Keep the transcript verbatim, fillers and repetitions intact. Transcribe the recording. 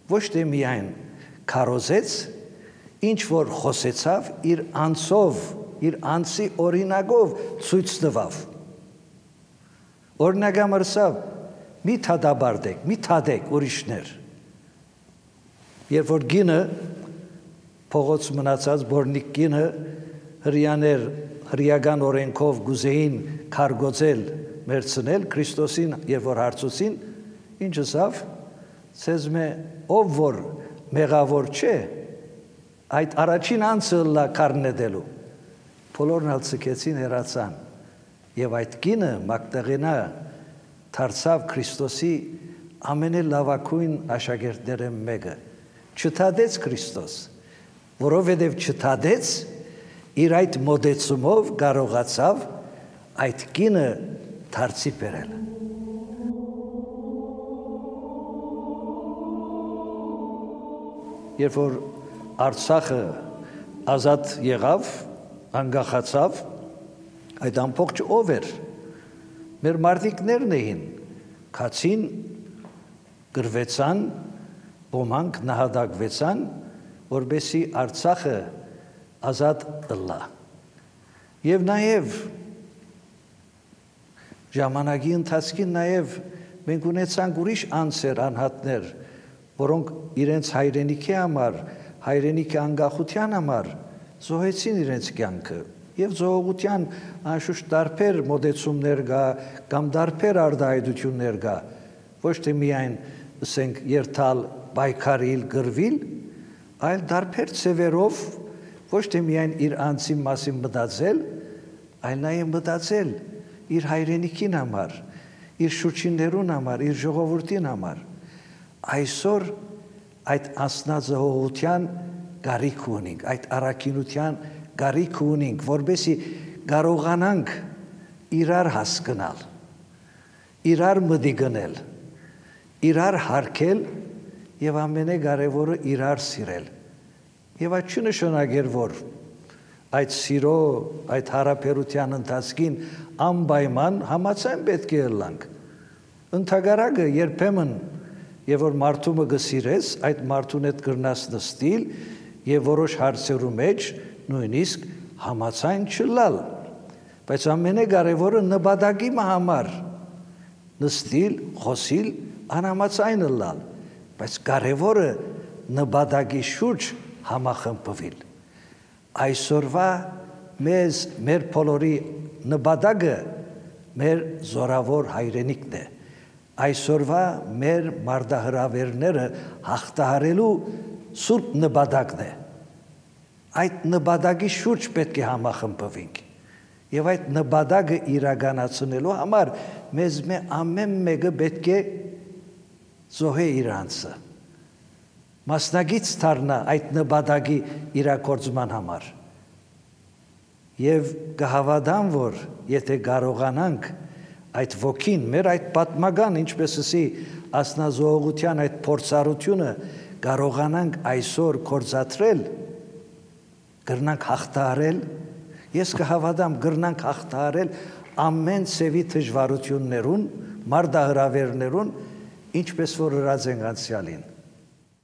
ոչ թե միայն քարոզեց, ինչ որ խոսեցավ, իր անձով, իր անձի օրինակով ցույց տվավ։ Օրինակամրսավ մի թադաբարդեք, մի թադեք ուրիշներ։ Երբ որ գինը փողոց մնացած բորնիկ գինը հրյաներ հրյական օրենքով գուզեին քարգոծել, մերցնել Քրիստոսին, երբ որ հարցուցին, ինչ ասավ, ցեզ մե ով որ մեղավոր չէ, այդ առաջին անձը լա քարնետելու։ Բոլորն ալ ցկեցին հեռացան, եւ այդ գինը Մագդաղենա դարձավ Քրիստոսի ամենալավագույն աշակերտները մեկը։ Չթադեց Քրիստոս, որովհետև չթադեց, իր այդ մոդեցումով կարողացավ այդ գինը դարձի բերել։ Երբ որ Արցախը ազատ եղավ, անկախացավ, այդ ամբողջ ով էր, մեր մարդիկներն էին, քացին, գրվեցան, ոմանք նահատակվեցան, որպեսզի Արցախը ազատ ըլլա։ Եվ նաև ժամանակի ընթացքին նաև մենք ունեցանք ուրիշ անձեր, անհատներ, որոնք իրենց հայրենիքի համար, հայրենիքի անկախության համար զոհեցին իրենց կյանքը եւ զոհության անշուշտ տարբեր մոդեցումներ կա կամ տարբեր արտահայտություններ կա, ոչ թե միայն ասենք երթալ, պայքարիլ, գրվիլ, այլ տարբեր ցևերով ոչ թե միայն իր անձի մասին մտածել, այլ նաև մտածել իր հայրենիքին համար, իր շուրջիններուն համար, իր ժողովրդին համար։ Այսօր այդ անձնազոհության գարիք ունենք, այդ առաքինության գարիք ունենք, որպեսզի կարողանանք իրար հասկանալ, իրար մտիգնել, իրար հարգել եւ ամենակարևորը իրար սիրել։ Եվ այդ չնշանակեր, որ այդ սիրո, այդ հարաբերության ընթացքին անպայման համաձայն պետք է ըլլանք։ Ընդհակառակը երբեմն եւ որ մարդումը գսիրես, այդ մարդուն հետ կրնաս նստիլ եւ որոշ հարցերու մեջ նույնիսկ համաձայն չլալ։ Բայց ամենակարևորը նպատակի համար նստիլ, խոսիլ, անհամաձայն ըլլալ։ Բայց կարևորը նպատակի շուրջ համախմբվել։ Այսօրվա մեզ մեր բոլորի նպատակը մեր զորավոր հայրենիքն է։ Այսօրվա մեր մարդահրավերները հաղթահարելու սուրբ նպատակն է։ Այդ նպատակի շուրջ պետք է համախմբվենք։ Եվ այդ նպատակը իրականացնելու համար մեզ մե ամեն մեկը պետք է զոհե իր անձը։ Մասնագից դառնա այդ նպատակի իրագործման համար։ Եվ կհավատամ, որ եթե կարողանանք այդ ոգին, մեր այդ պատմական, ինչպես ասի, ասնազոհության այդ փորձառությունը կարողանանք այսօր կործատրել, կրնանք հաղթահարել, ես կհավատամ կրնանք հաղթահարել ամեն ցևի դժվարություններուն, մարդահրավերներուն, ինչպես որ հրած ենք անցյալին։